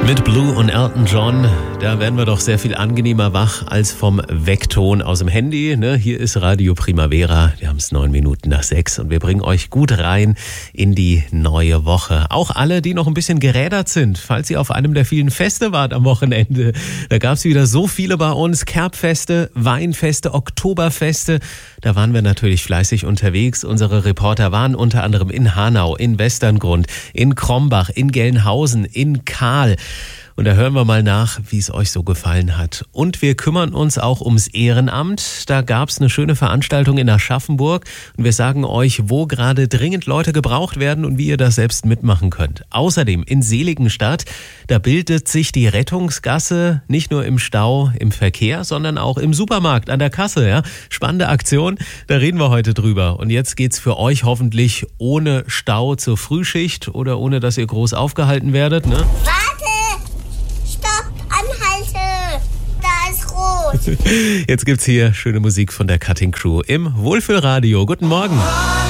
Mit Blue und Elton John, da werden wir doch sehr viel angenehmer wach als vom Weckton aus dem Handy. Ne? Hier ist Radio Primavera, wir haben es 6:09 und wir bringen euch gut rein in die neue Woche. Auch alle, die noch ein bisschen gerädert sind, falls ihr auf einem der vielen Feste wart am Wochenende. Da gab es wieder so viele bei uns, Kerbfeste, Weinfeste, Oktoberfeste. Da waren wir natürlich fleißig unterwegs. Unsere Reporter waren unter anderem in Hanau, in Westerngrund, in Krombach, in Gelnhausen, in Kahl. Und da hören wir mal nach, wie es euch so gefallen hat. Und wir kümmern uns auch ums Ehrenamt. Da gab es eine schöne Veranstaltung in Aschaffenburg. Und wir sagen euch, wo gerade dringend Leute gebraucht werden und wie ihr das selbst mitmachen könnt. Außerdem in Seligenstadt, da bildet sich die Rettungsgasse nicht nur im Stau, im Verkehr, sondern auch im Supermarkt an der Kasse. Ja? Spannende Aktion, da reden wir heute drüber. Und jetzt geht's für euch hoffentlich ohne Stau zur Frühschicht oder ohne, dass ihr groß aufgehalten werdet. Ne? Anhalte! Da ist rot. Jetzt gibt's hier schöne Musik von der Cutting Crew im Wohlfühlradio. Guten Morgen.